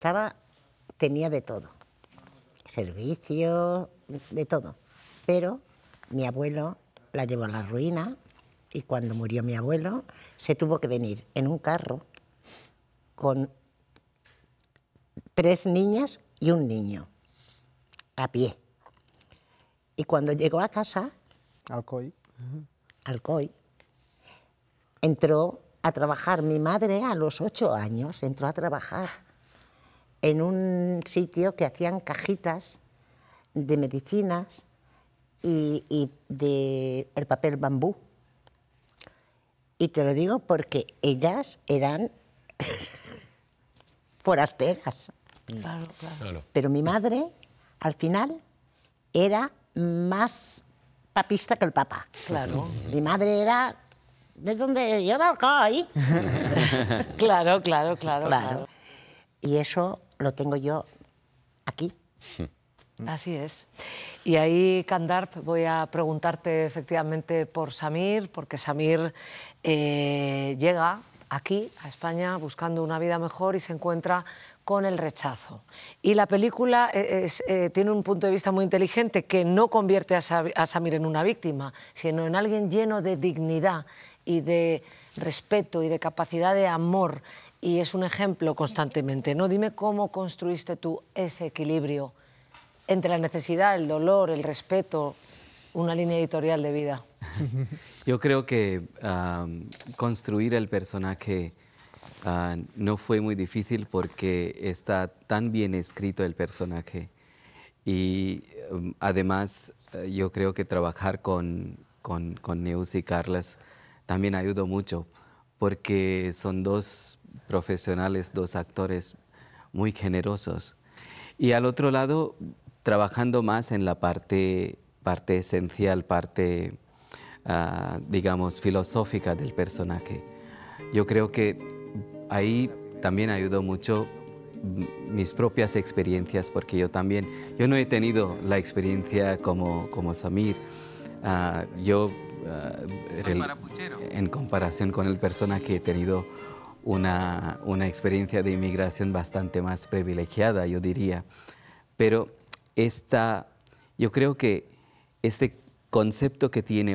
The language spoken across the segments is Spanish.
tenía de todo, servicio, de todo, pero mi abuelo la llevó a la ruina y cuando murió mi abuelo se tuvo que venir en un carro con 3 niñas y un niño, a pie. Y cuando llegó a casa, Alcoy, entró a trabajar. Mi madre a los 8 años entró a trabajar en un sitio que hacían cajitas de medicinas y de el papel bambú. Y te lo digo porque ellas eran forasteras. Claro. Pero mi madre, al final, era más papista que el papa. Claro. Mi madre era... ¿De dónde? Yo de Alcoy. Claro. Y eso lo tengo yo aquí. Así es. Y ahí, Kandarp, voy a preguntarte efectivamente por Samir, porque Samir llega aquí, a España, buscando una vida mejor y se encuentra con el rechazo. Y la película tiene un punto de vista muy inteligente que no convierte a Samir en una víctima, sino en alguien lleno de dignidad y de respeto y de capacidad de amor. Y es un ejemplo constantemente, ¿no? Dime cómo construiste tú ese equilibrio entre la necesidad, el dolor, el respeto, una línea editorial de vida. Yo creo que construir el personaje no fue muy difícil porque está tan bien escrito el personaje. Y además yo creo que trabajar con Neus y Carles también ayudó mucho porque son 2 profesionales, 2 actores muy generosos. Y al otro lado, trabajando más en la parte esencial, parte, digamos, filosófica del personaje. Yo creo que ahí también ayudó mucho mis propias experiencias, porque yo no he tenido la experiencia como Samir. En comparación con el personaje, he tenido una experiencia de inmigración bastante más privilegiada, yo diría. Pero yo creo que este concepto que tiene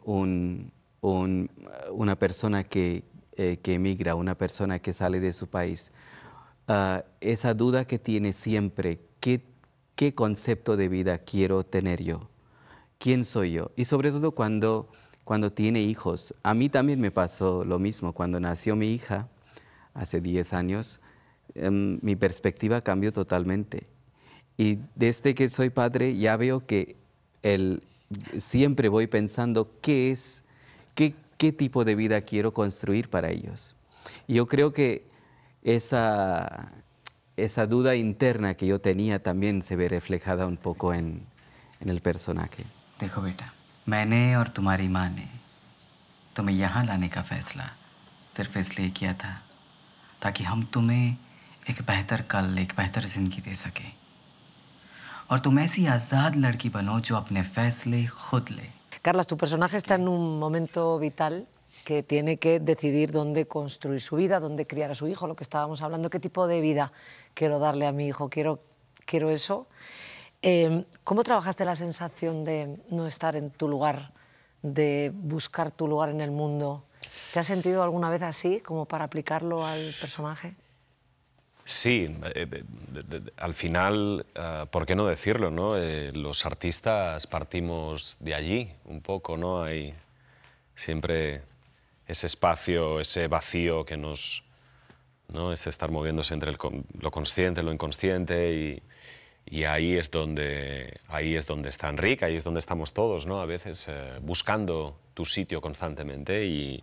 una persona que emigra, una persona que sale de su país, esa duda que tiene siempre, ¿qué concepto de vida quiero tener yo? ¿Quién soy yo? Y sobre todo cuando tiene hijos. A mí también me pasó lo mismo. Cuando nació mi hija, hace 10 años, mi perspectiva cambió totalmente. Y desde que soy padre ya veo que siempre voy pensando qué tipo de vida quiero construir para ellos. Y yo creo que esa duda interna que yo tenía también se ve reflejada un poco en el personaje. देखो बेटा, मैंने और तुम्हारी माँ ने तुम्हें यहाँ लाने का फैसला सिर्फ इसलिए किया था ताकि हम तुम्हें एक बेहतर कल, एक बेहतर ज़िंदगी दे सकें और तुम ऐसी आज़ाद लड़की बनो जो अपने फैसले खुद ले। Carles, tu personaje está en un momento vital que tiene que decidir dónde construir su vida, dónde criar a su hijo, lo que estábamos hablando, qué tipo de vida quiero darle a mi hijo, quiero eso. ¿Cómo trabajaste la sensación de no estar en tu lugar, de buscar tu lugar en el mundo? ¿Te has sentido alguna vez así, como para aplicarlo al personaje? Sí, al final, ¿por qué no decirlo, no? Los artistas partimos de allí un poco, ¿no? Hay siempre ese espacio, ese vacío que ¿no? Es estar moviéndose entre lo consciente y lo inconsciente y ahí es donde está Enric, ahí es donde estamos todos, ¿no? A veces buscando tu sitio constantemente y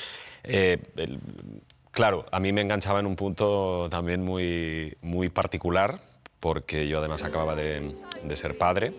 claro, a mí me enganchaba en un punto también muy particular porque yo además acababa de ser padre.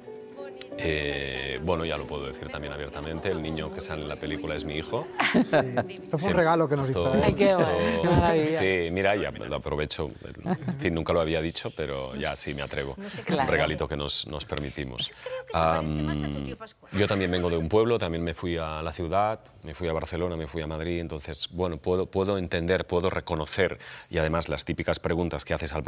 Bueno, ya lo puedo decir también abiertamente, el niño que sale en la película es mi hijo. Sí. Esto fue un regalo que nos hizo. Ay, qué maravilla. Sí, mira, ya lo aprovecho. En fin, nunca lo había dicho, pero ya sí me atrevo. Claro. Un regalito que nos permitimos. Yo también vengo de un pueblo, también me fui a la ciudad, me fui a Barcelona, me fui a Madrid, entonces, bueno, puedo entender, puedo reconocer, y además las típicas preguntas que haces al